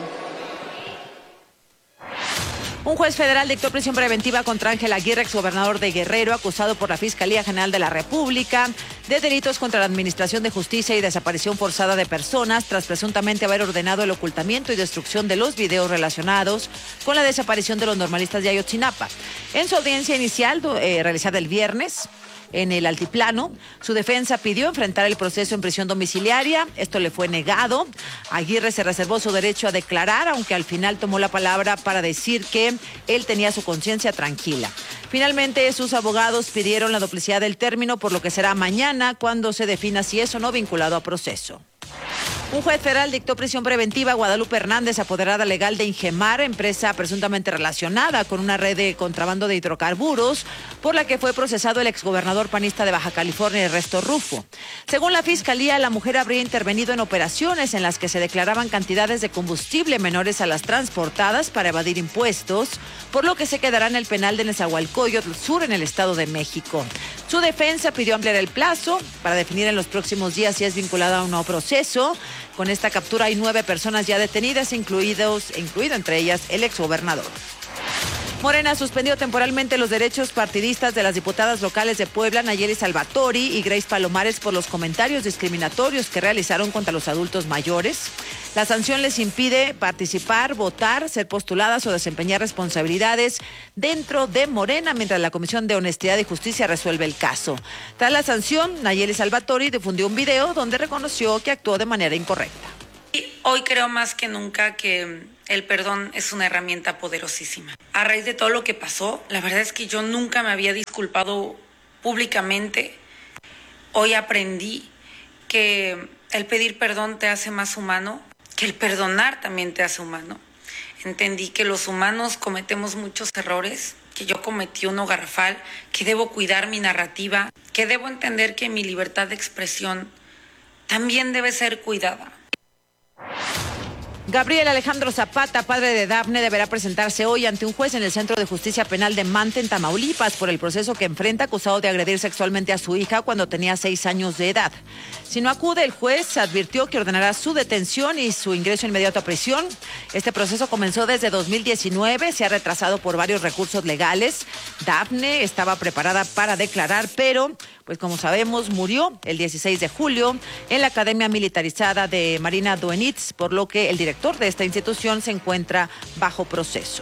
Un juez federal dictó prisión preventiva contra Ángel Aguirre, exgobernador de Guerrero, acusado por la Fiscalía General de la República de delitos contra la Administración de Justicia y desaparición forzada de personas, tras presuntamente haber ordenado el ocultamiento y destrucción de los videos relacionados con la desaparición de los normalistas de Ayotzinapa. En su audiencia inicial, eh, realizada el viernes en el Altiplano, su defensa pidió enfrentar el proceso en prisión domiciliaria. Esto le fue negado. Aguirre se reservó su derecho a declarar, aunque al final tomó la palabra para decir que él tenía su conciencia tranquila. Finalmente, sus abogados pidieron la duplicidad del término, por lo que será mañana cuando se defina si es o no vinculado a proceso. Un juez federal dictó prisión preventiva a Guadalupe Hernández, apoderada legal de Ingemar, empresa presuntamente relacionada con una red de contrabando de hidrocarburos, por la que fue procesado el exgobernador panista de Baja California, Ernesto Rufo. Según la Fiscalía, la mujer habría intervenido en operaciones en las que se declaraban cantidades de combustible menores a las transportadas para evadir impuestos, por lo que se quedará en el penal de Nezahualcóyotl Sur, en el Estado de México. Su defensa pidió ampliar el plazo para definir en los próximos días si es vinculada a un nuevo proceso. Con esta captura hay nueve personas ya detenidas, incluidos, incluido entre ellas el exgobernador. Morena suspendió temporalmente los derechos partidistas de las diputadas locales de Puebla, Nayeli Salvatori y Grace Palomares, por los comentarios discriminatorios que realizaron contra los adultos mayores. La sanción les impide participar, votar, ser postuladas o desempeñar responsabilidades dentro de Morena, mientras la Comisión de Honestidad y Justicia resuelve el caso. Tras la sanción, Nayeli Salvatori difundió un video donde reconoció que actuó de manera incorrecta. Hoy creo más que nunca que el perdón es una herramienta poderosísima. A raíz de todo lo que pasó, la verdad es que yo nunca me había disculpado públicamente. Hoy aprendí que el pedir perdón te hace más humano, que el perdonar también te hace humano. Entendí que los humanos cometemos muchos errores, que yo cometí uno garrafal, que debo cuidar mi narrativa, que debo entender que mi libertad de expresión también debe ser cuidada. Gabriel Alejandro Zapata, padre de Dafne, deberá presentarse hoy ante un juez en el Centro de Justicia Penal de Mante, en Tamaulipas, por el proceso que enfrenta, acusado de agredir sexualmente a su hija cuando tenía seis años de edad. Si no acude, el juez advirtió que ordenará su detención y su ingreso inmediato a prisión. Este proceso comenzó desde dos mil diecinueve, se ha retrasado por varios recursos legales. Dafne estaba preparada para declarar, pero, pues como sabemos, murió el dieciséis de julio en la Academia Militarizada de Marina Doenitz, por lo que el director de esta institución se encuentra bajo proceso.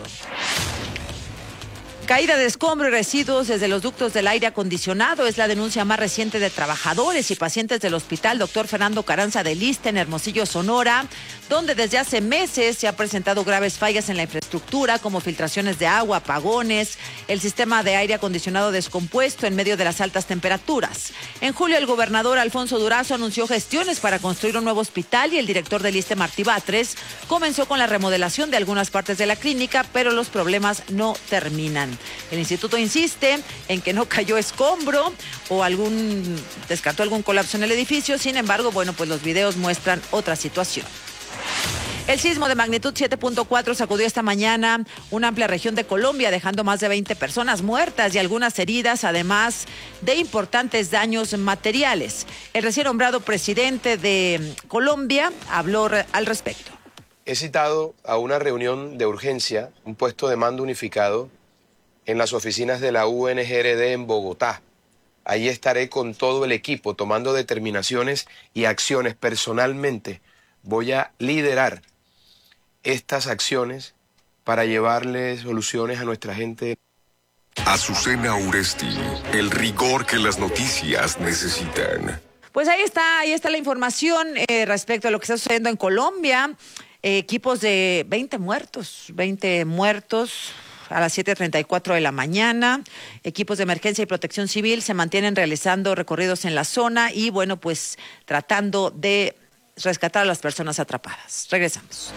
Caída de escombro y residuos desde los ductos del aire acondicionado es la denuncia más reciente de trabajadores y pacientes del Hospital Doctor Fernando Carranza de Lista en Hermosillo, Sonora, donde desde hace meses se han presentado graves fallas en la infraestructura, como filtraciones de agua, apagones, el sistema de aire acondicionado descompuesto en medio de las altas temperaturas. En julio, el gobernador Alfonso Durazo anunció gestiones para construir un nuevo hospital y el director del Iste, Martí Batres, comenzó con la remodelación de algunas partes de la clínica, pero los problemas no terminan. El instituto insiste en que no cayó escombro o algún descartó algún colapso en el edificio. Sin embargo, bueno, pues los videos muestran otra situación. El sismo de magnitud siete punto cuatro sacudió esta mañana una amplia región de Colombia, dejando más de veinte personas muertas y algunas heridas, además de importantes daños materiales. El recién nombrado presidente de Colombia habló al respecto. He citado a una reunión de urgencia, un puesto de mando unificado en las oficinas de la U N G R D en Bogotá. Ahí estaré con todo el equipo tomando determinaciones y acciones. Personalmente voy a liderar estas acciones para llevarle soluciones a nuestra gente. Azucena Uresti, el rigor que las noticias necesitan. Pues ahí está, ahí está la información eh, respecto a lo que está sucediendo en Colombia. Eh, equipos de veinte muertos, veinte muertos. A las siete treinta y cuatro de la mañana, equipos de emergencia y protección civil se mantienen realizando recorridos en la zona y, bueno, pues tratando de rescatar a las personas atrapadas. Regresamos.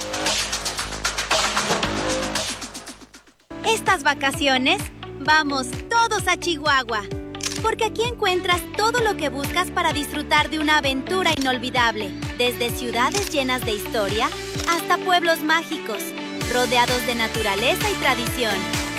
Estas vacaciones, vamos todos a Chihuahua, porque aquí encuentras todo lo que buscas para disfrutar de una aventura inolvidable, desde ciudades llenas de historia hasta pueblos mágicos, rodeados de naturaleza y tradición.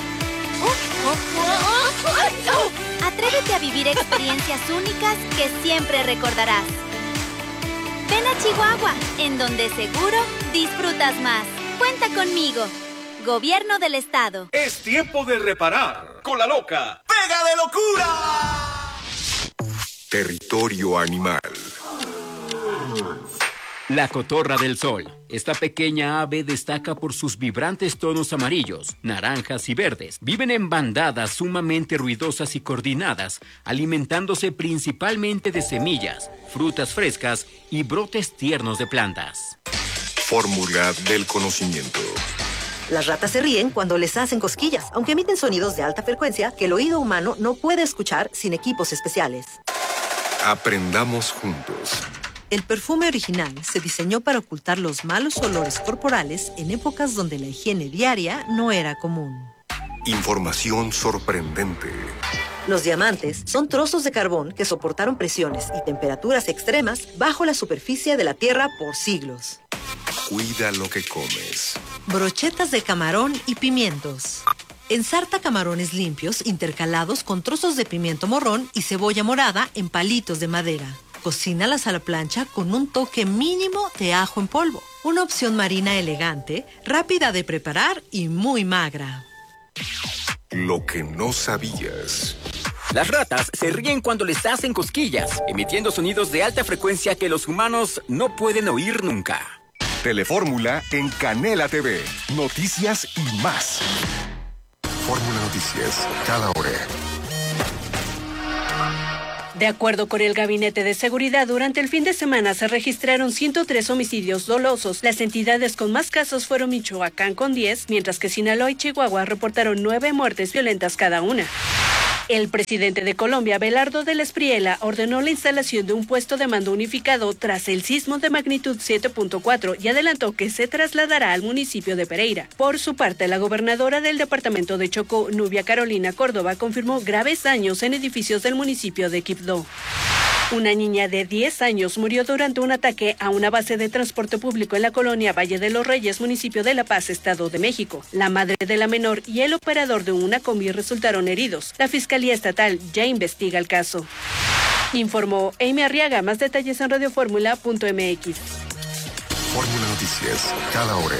Atrévete a vivir experiencias únicas que siempre recordarás. Ven a Chihuahua, en donde seguro disfrutas más. Cuenta conmigo. Gobierno del Estado. Es tiempo de reparar con la loca. ¡Pega de locura! Territorio animal. La cotorra del sol. Esta pequeña ave destaca por sus vibrantes tonos amarillos, naranjas y verdes. Viven en bandadas sumamente ruidosas y coordinadas, alimentándose principalmente de semillas, frutas frescas y brotes tiernos de plantas. Fórmula del conocimiento. Las ratas se ríen cuando les hacen cosquillas, aunque emiten sonidos de alta frecuencia que el oído humano no puede escuchar sin equipos especiales. Aprendamos juntos. El perfume original se diseñó para ocultar los malos olores corporales en épocas donde la higiene diaria no era común. Información sorprendente. Los diamantes son trozos de carbón que soportaron presiones y temperaturas extremas bajo la superficie de la Tierra por siglos. Cuida lo que comes. Brochetas de camarón y pimientos. Ensarta camarones limpios intercalados con trozos de pimiento morrón y cebolla morada en palitos de madera. Cocínalas a la plancha con un toque mínimo de ajo en polvo. Una opción marina elegante, rápida de preparar y muy magra. Lo que no sabías. Las ratas se ríen cuando les hacen cosquillas, emitiendo sonidos de alta frecuencia que los humanos no pueden oír nunca. Telefórmula en Canela T V. Noticias y más. Fórmula Noticias, cada hora. De acuerdo con el Gabinete de Seguridad, durante el fin de semana se registraron ciento tres homicidios dolosos. Las entidades con más casos fueron Michoacán con diez, mientras que Sinaloa y Chihuahua reportaron nueve muertes violentas cada una. El presidente de Colombia, Abelardo del Espriella, ordenó la instalación de un puesto de mando unificado tras el sismo de magnitud siete punto cuatro y adelantó que se trasladará al municipio de Pereira. Por su parte, la gobernadora del departamento de Chocó, Nubia Carolina Córdoba, confirmó graves daños en edificios del municipio de Quibdó. Una niña de diez años murió durante un ataque a una base de transporte público en la colonia Valle de los Reyes, municipio de La Paz, Estado de México. La madre de la menor y el operador de una combi resultaron heridos. La Fiscalía Estatal ya investiga el caso. Informó Amy Arriaga. Más detalles en radioformula punto m x. Fórmula Noticias, cada hora.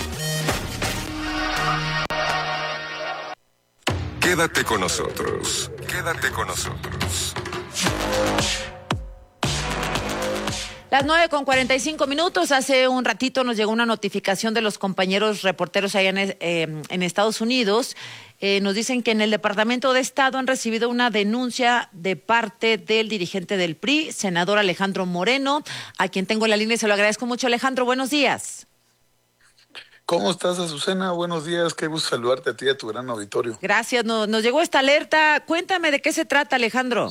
Quédate con nosotros. Quédate con nosotros. Las nueve con cuarenta y cinco minutos. Hace un ratito nos llegó una notificación de los compañeros reporteros allá en, eh, en Estados Unidos. Eh, nos dicen que en el Departamento de Estado han recibido una denuncia de parte del dirigente del P R I, senador Alejandro Moreno, a quien tengo en la línea y se lo agradezco mucho. Alejandro, buenos días. ¿Cómo estás, Azucena? Buenos días, qué gusto saludarte a ti y a tu gran auditorio. Gracias, nos, nos llegó esta alerta. Cuéntame de qué se trata, Alejandro.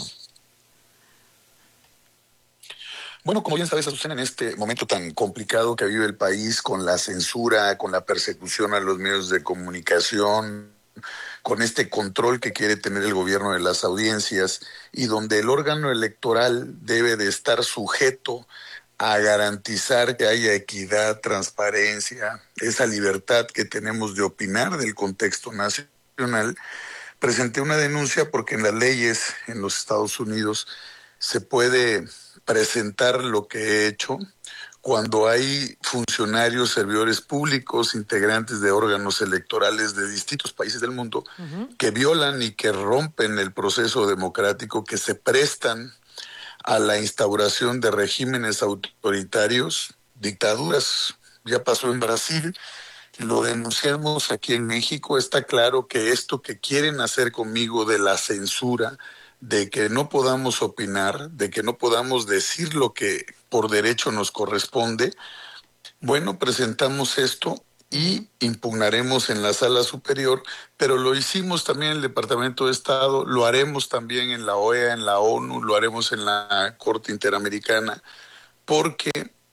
Bueno, como bien sabes, Azucena, en este momento tan complicado que vive el país, con la censura, con la persecución a los medios de comunicación, con este control que quiere tener el gobierno de las audiencias y donde el órgano electoral debe de estar sujeto a garantizar que haya equidad, transparencia, esa libertad que tenemos de opinar del contexto nacional, presenté una denuncia porque en las leyes en los Estados Unidos se puede presentar lo que he hecho cuando hay funcionarios, servidores públicos, integrantes de órganos electorales de distintos países del mundo uh-huh. que violan y que rompen el proceso democrático, que se prestan a la instauración de regímenes autoritarios, dictaduras. Ya pasó en Brasil, lo denunciamos aquí en México. Está claro que esto que quieren hacer conmigo de la censura, de que no podamos opinar, de que no podamos decir lo que por derecho nos corresponde, bueno, presentamos esto y impugnaremos en la sala superior, pero lo hicimos también en el Departamento de Estado, lo haremos también en la O E A, en la ONU, lo haremos en la Corte Interamericana, porque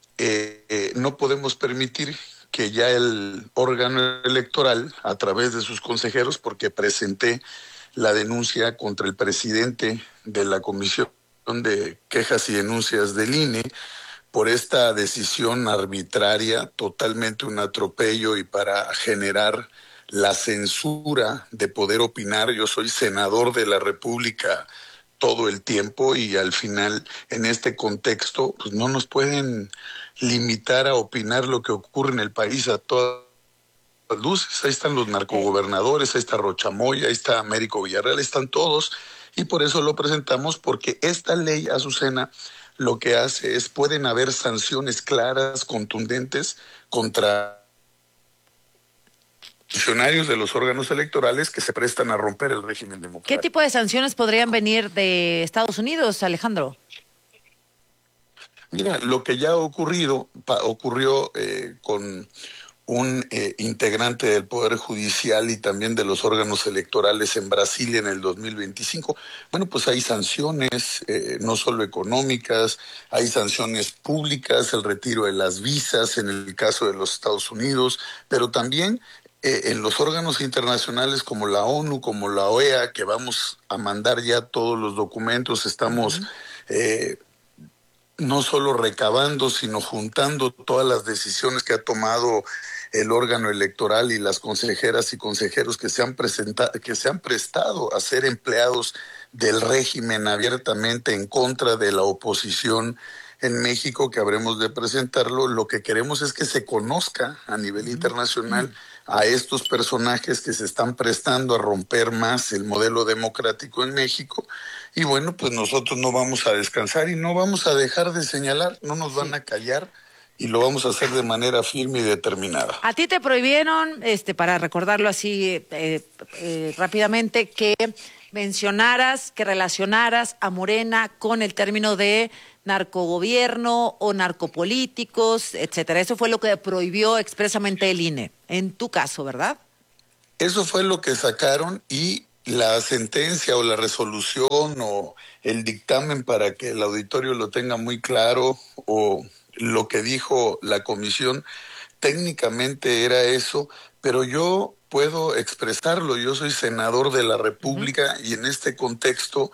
eh, eh, no podemos permitir que ya el órgano electoral, a través de sus consejeros, porque presenté la denuncia contra el presidente de la Comisión de Quejas y Denuncias del I N E por esta decisión arbitraria, totalmente un atropello y para generar la censura de poder opinar. Yo soy senador de la República todo el tiempo y al final en este contexto pues no nos pueden limitar a opinar lo que ocurre en el país a todas luces. Ahí están los narcogobernadores, ahí está Rochamoya, ahí está Américo Villarreal, ahí están todos y por eso lo presentamos, porque esta ley, Azucena, lo que hace es, pueden haber sanciones claras, contundentes contra funcionarios de los órganos electorales que se prestan a romper el régimen democrático. ¿Qué tipo de sanciones podrían venir de Estados Unidos, Alejandro? Mira, lo que ya ha ocurrido, pa, ocurrió eh, con un eh, integrante del Poder Judicial y también de los órganos electorales en Brasil en el dos mil veinticinco. Bueno, pues hay sanciones, eh, no solo económicas, hay sanciones públicas, el retiro de las visas en el caso de los Estados Unidos, pero también eh, en los órganos internacionales como la ONU, como la O E A, que vamos a mandar ya todos los documentos, estamos... Uh-huh. eh, no solo recabando, sino juntando todas las decisiones que ha tomado el órgano electoral y las consejeras y consejeros que se han presentado, que se han prestado a ser empleados del régimen abiertamente en contra de la oposición en México, que habremos de presentarlo. Lo que queremos es que se conozca a nivel internacional a estos personajes que se están prestando a romper más el modelo democrático en México. Y bueno, pues nosotros no vamos a descansar y no vamos a dejar de señalar, no nos van a callar y lo vamos a hacer de manera firme y determinada. A ti te prohibieron, este, para recordarlo así eh, eh, rápidamente, que mencionaras, que relacionaras a Morena con el término de narcogobierno o narcopolíticos, etcétera. Eso fue lo que prohibió expresamente el I N E, en tu caso, ¿verdad? Eso fue lo que sacaron, y la sentencia o la resolución o el dictamen, para que el auditorio lo tenga muy claro, o lo que dijo la comisión, técnicamente era eso, pero yo puedo expresarlo. Yo soy senador de la República uh-huh. y en este contexto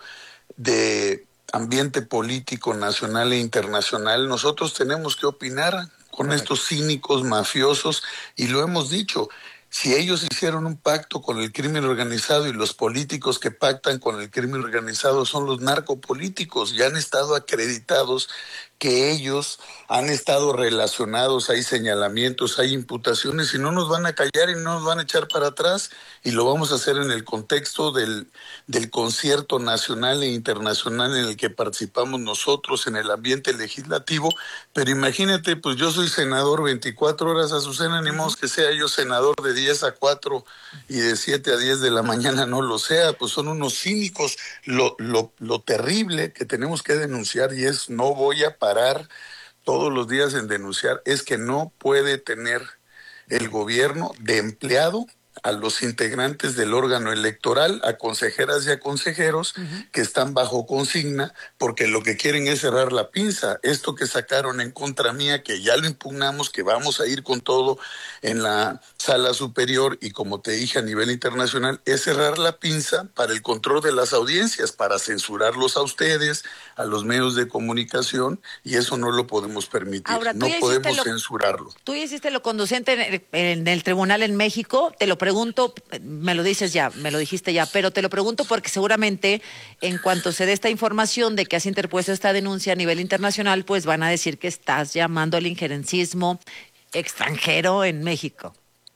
de ambiente político nacional e internacional, nosotros tenemos que opinar con estos cínicos mafiosos, y lo hemos dicho. Si ellos hicieron un pacto con el crimen organizado, y los políticos que pactan con el crimen organizado son los narcopolíticos, ya han estado acreditados que ellos han estado relacionados, hay señalamientos, hay imputaciones, y no nos van a callar y no nos van a echar para atrás, y lo vamos a hacer en el contexto del, del concierto nacional e internacional en el que participamos nosotros en el ambiente legislativo. Pero imagínate, pues yo soy senador veinticuatro horas, Azucena, ni modo que sea yo senador de diez a cuatro y de siete a diez de la mañana no lo sea. Pues son unos cínicos. Lo, lo, lo terrible que tenemos que denunciar, y es, no voy a parar todos los días en denunciar, es que no puede tener el gobierno de empleado a los integrantes del órgano electoral, a consejeras y a consejeros uh-huh. que están bajo consigna, porque lo que quieren es cerrar la pinza. Esto que sacaron en contra mía, que ya lo impugnamos, que vamos a ir con todo en la sala superior, y como te dije a nivel internacional, es cerrar la pinza para el control de las audiencias, para censurarlos a ustedes, a los medios de comunicación, y eso no lo podemos permitir. Ahora, no podemos lo, censurarlo. Tú ya hiciste lo conducente en el, en el tribunal en México, te lo pregunto, me lo dices ya, me lo dijiste ya, pero te lo pregunto porque seguramente en cuanto se dé esta información de que has interpuesto esta denuncia a nivel internacional, pues van a decir que estás llamando al injerencismo extranjero en México.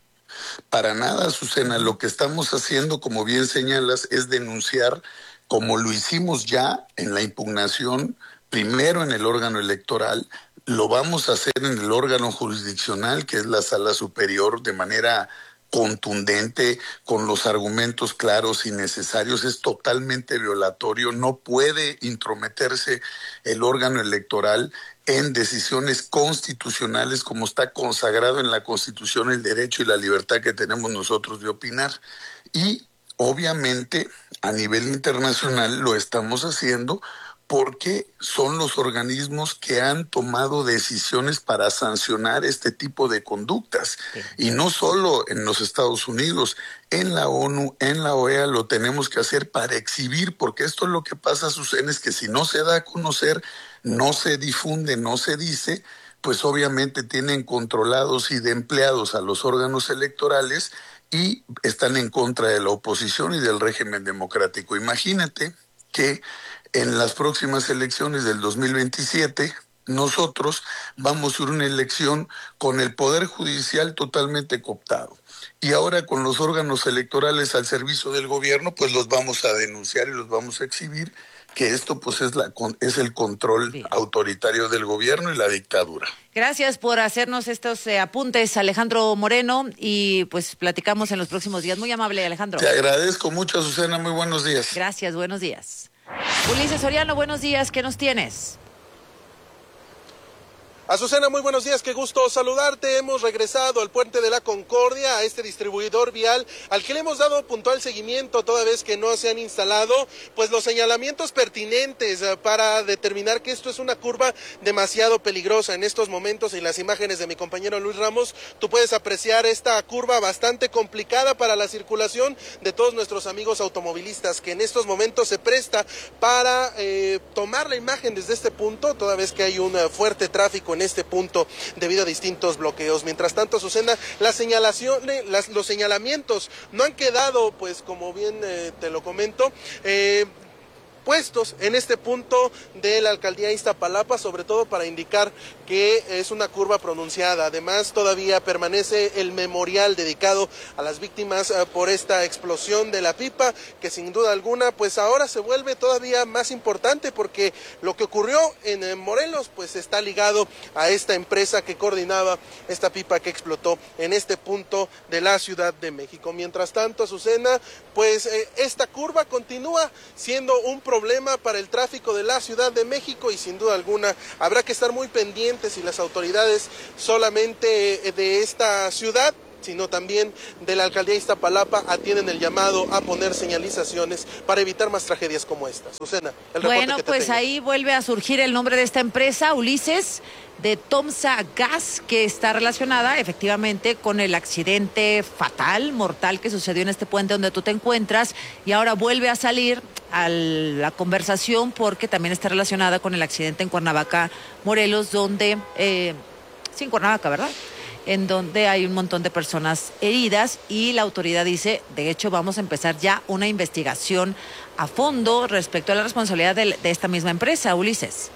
Para nada, Azucena, lo que estamos haciendo, como bien señalas, es denunciar, como lo hicimos ya en la impugnación, primero en el órgano electoral, lo vamos a hacer en el órgano jurisdiccional, que es la sala superior, de manera contundente, con los argumentos claros y necesarios. Es totalmente violatorio, no puede intrometerse el órgano electoral en decisiones constitucionales, como está consagrado en la Constitución el derecho y la libertad que tenemos nosotros de opinar. Y obviamente a nivel internacional lo estamos haciendo porque son los organismos que han tomado decisiones para sancionar este tipo de conductas. Y no solo en los Estados Unidos, en la ONU, en la O E A lo tenemos que hacer para exhibir, porque esto es lo que pasa, Susana, es que si no se da a conocer, no se difunde, no se dice, pues obviamente tienen controlados y de empleados a los órganos electorales y están en contra de la oposición y del régimen democrático. Imagínate que en las próximas elecciones del dos mil veintisiete, nosotros vamos a ir a una elección con el Poder Judicial totalmente cooptado. Y ahora con los órganos electorales al servicio del gobierno, pues los vamos a denunciar y los vamos a exhibir, que esto pues es, la, es el control Bien. autoritario del gobierno y la dictadura. Gracias por hacernos estos eh, apuntes, Alejandro Moreno, y pues platicamos en los próximos días. Muy amable, Alejandro. Te agradezco mucho, Azucena. Muy buenos días. Gracias, buenos días. Ulises Soriano, buenos días, ¿qué nos tienes? Azucena, muy buenos días, qué gusto saludarte. Hemos regresado al Puente de la Concordia, a este distribuidor vial, al que le hemos dado puntual seguimiento toda vez que no se han instalado pues los señalamientos pertinentes para determinar que esto es una curva demasiado peligrosa. En estos momentos, en las imágenes de mi compañero Luis Ramos, tú puedes apreciar esta curva bastante complicada para la circulación de todos nuestros amigos automovilistas, que en estos momentos se presta para eh, tomar la imagen desde este punto, toda vez que hay un fuerte tráfico en en este punto debido a distintos bloqueos. Mientras tanto, Azucena, las señalaciones, las, los señalamientos no han quedado, pues como bien eh, te lo comento, eh, puestos en este punto de la alcaldía de Iztapalapa, sobre todo para indicar que es una curva pronunciada. Además, todavía permanece el memorial dedicado a las víctimas eh, por esta explosión de la pipa, que sin duda alguna, pues ahora se vuelve todavía más importante, porque lo que ocurrió en eh, Morelos, pues está ligado a esta empresa que coordinaba esta pipa que explotó en este punto de la Ciudad de México. Mientras tanto, Azucena, pues eh, esta curva continúa siendo un problema para el tráfico de la Ciudad de México, y sin duda alguna habrá que estar muy pendientes si las autoridades solamente eh, de esta ciudad, sino también de la alcaldía de Iztapalapa, atienden el llamado a poner señalizaciones para evitar más tragedias como esta. Susana, el reporte Bueno, que te pues tengo. ahí vuelve a surgir el nombre de esta empresa, Ulises, de Tomsa Gas, que está relacionada efectivamente con el accidente fatal, mortal, que sucedió en este puente donde tú te encuentras, y ahora vuelve a salir a la conversación porque también está relacionada con el accidente en Cuernavaca, Morelos, donde, eh, sí, en Cuernavaca, ¿verdad?, en donde hay un montón de personas heridas, y la autoridad dice, de hecho, vamos a empezar ya una investigación a fondo respecto a la responsabilidad de, de esta misma empresa, Ulises.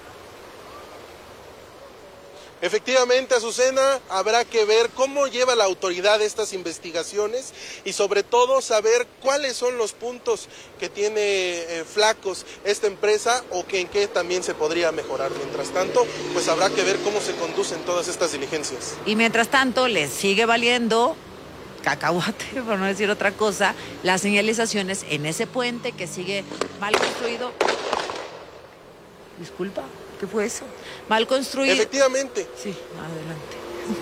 Efectivamente, Azucena, habrá que ver cómo lleva la autoridad estas investigaciones y sobre todo saber cuáles son los puntos que tiene eh, flacos esta empresa o que en qué también se podría mejorar. Mientras tanto, pues habrá que ver cómo se conducen todas estas diligencias. Y mientras tanto, les sigue valiendo cacahuate, por no decir otra cosa, las señalizaciones en ese puente que sigue mal construido. Disculpa, ¿qué fue eso? Mal construido. Efectivamente. Sí, adelante.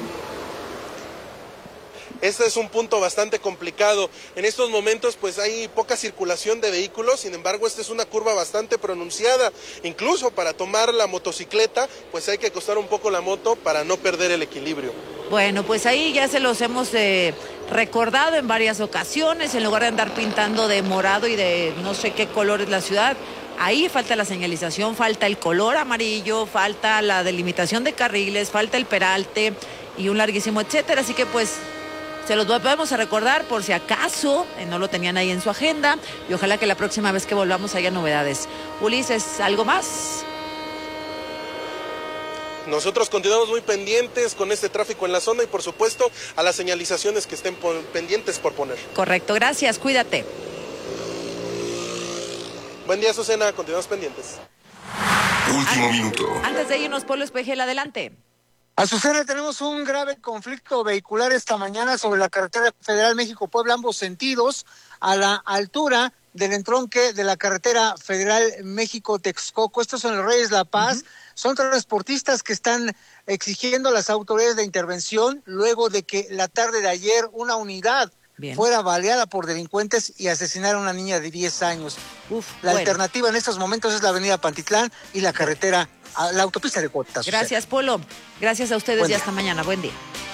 Este es un punto bastante complicado. En estos momentos pues hay poca circulación de vehículos, sin embargo esta es una curva bastante pronunciada. Incluso para tomar la motocicleta pues hay que acostar un poco la moto para no perder el equilibrio. Bueno, pues ahí ya se los hemos eh, recordado en varias ocasiones, en lugar de andar pintando de morado y de no sé qué color es la ciudad. Ahí falta la señalización, falta el color amarillo, falta la delimitación de carriles, falta el peralte y un larguísimo etcétera. Así que pues se los vamos a recordar por si acaso eh, no lo tenían ahí en su agenda, y ojalá que la próxima vez que volvamos haya novedades. Ulises, ¿algo más? Nosotros continuamos muy pendientes con este tráfico en la zona y por supuesto a las señalizaciones que estén pendientes por poner. Correcto, gracias, cuídate. Buen día, Azucena, continuamos pendientes. Último minuto. Antes de irnos, Polo Espejel, adelante. Azucena, tenemos un grave conflicto vehicular esta mañana sobre la carretera federal México-Puebla, ambos sentidos, a la altura del entronque de la carretera federal México-Texcoco. Estos son los Reyes La Paz. Uh-huh. Son transportistas que están exigiendo a las autoridades de intervención luego de que la tarde de ayer una unidad Bien. fuera baleada por delincuentes y asesinaron a una niña de diez años. Uf, la bueno. alternativa en estos momentos es la avenida Pantitlán y la carretera, la autopista de Cuotas. Gracias, Polo. Gracias a ustedes y hasta mañana. Buen día.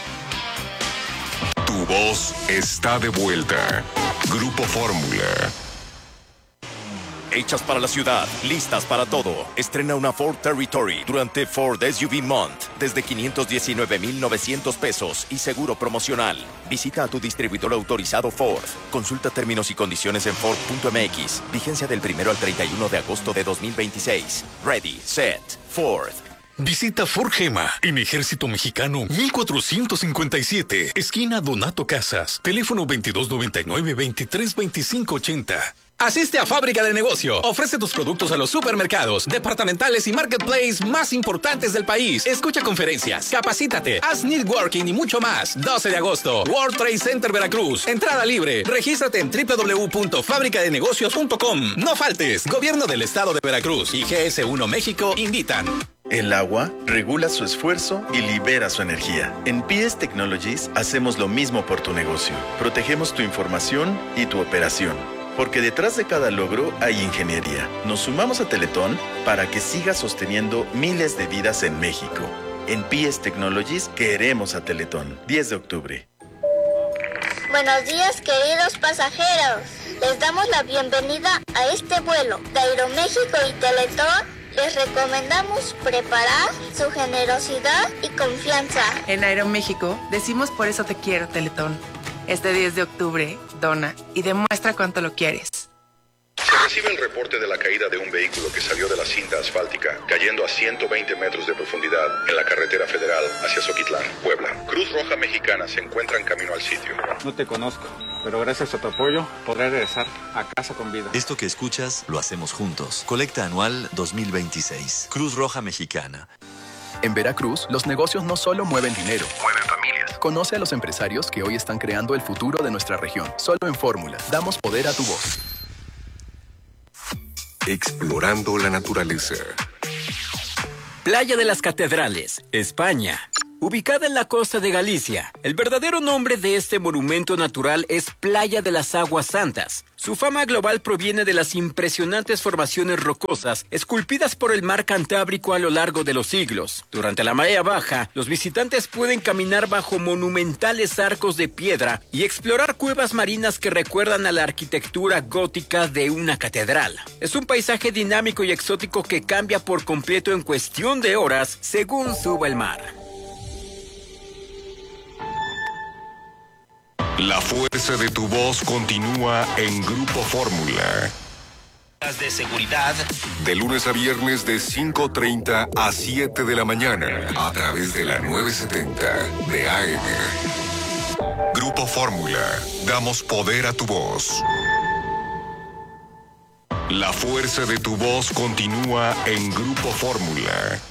Tu voz está de vuelta. Grupo Fórmula. Hechas para la ciudad, listas para todo. Estrena una Ford Territory durante Ford S U V Month desde quinientos diecinueve mil novecientos pesos y seguro promocional. Visita a tu distribuidor autorizado Ford. Consulta términos y condiciones en Ford punto M X. Vigencia del primero al treinta y uno de agosto de dos mil veintiséis. Ready, set, Ford. Visita Ford Gema en Ejército Mexicano mil cuatrocientos cincuenta y siete, esquina Donato Casas, teléfono veintidós noventa y nueve, veintitrés veinticinco ochenta. Asiste a Fábrica de Negocio. Ofrece tus productos a los supermercados, departamentales y marketplace más importantes del país. Escucha conferencias, capacítate, haz networking y mucho más. doce de agosto, World Trade Center Veracruz. Entrada libre. Regístrate en doble u doble u doble u punto fábrica de negocios punto com. No faltes. Gobierno del Estado de Veracruz y G S uno México invitan. El agua regula su esfuerzo y libera su energía. En P S Technologies hacemos lo mismo por tu negocio. Protegemos tu información y tu operación. Porque detrás de cada logro hay ingeniería. Nos sumamos a Teletón para que siga sosteniendo miles de vidas en México. En P S Technologies queremos a Teletón. diez de octubre. Buenos días, queridos pasajeros. Les damos la bienvenida a este vuelo de Aeroméxico y Teletón. Les recomendamos preparar su generosidad y confianza. En Aeroméxico decimos por eso te quiero, Teletón. Este diez de octubre, dona y demuestra cuánto lo quieres. recibe el reporte de la caída de un vehículo que salió de la cinta asfáltica, cayendo a ciento veinte metros de profundidad en la carretera federal hacia Zoquitlán, Puebla. Cruz Roja Mexicana se encuentra en camino al sitio. No te conozco, pero gracias a tu apoyo podré regresar a casa con vida. Esto que escuchas lo hacemos juntos. Colecta anual dos mil veintiséis. Cruz Roja Mexicana. En Veracruz, los negocios no solo mueven dinero, mueven familias. Conoce a los empresarios que hoy están creando el futuro de nuestra región. Solo en Fórmula, damos poder a tu voz. Explorando la naturaleza. Playa de las Catedrales, España. Ubicada en la costa de Galicia, el verdadero nombre de este monumento natural es Playa de las Aguas Santas. Su fama global proviene de las impresionantes formaciones rocosas esculpidas por el mar Cantábrico a lo largo de los siglos. Durante la marea baja, los visitantes pueden caminar bajo monumentales arcos de piedra y explorar cuevas marinas que recuerdan a la arquitectura gótica de una catedral. Es un paisaje dinámico y exótico que cambia por completo en cuestión de horas según suba el mar. La fuerza de tu voz continúa en Grupo Fórmula. De seguridad. De lunes a viernes de cinco treinta a siete de la mañana a través de la novecientos setenta de A M. Grupo Fórmula. Damos poder a tu voz. La fuerza de tu voz continúa en Grupo Fórmula.